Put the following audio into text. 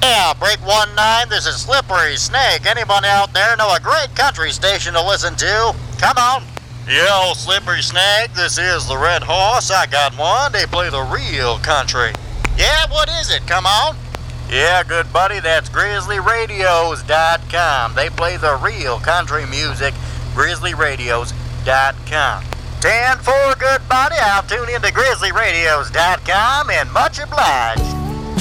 Yeah, break 19, this is Slippery Snake. Anybody out there know a great country station to listen to? Come on. Yeah, old Slippery Snake, this is the Red Horse. I got one. They play the real country. Yeah, what is it? Come on. Yeah, good buddy, that's GrizzlyRadios.com. They play the real country music, GrizzlyRadios.com. 10-4, good buddy. I'll tune into GrizzlyRadios.com and much obliged.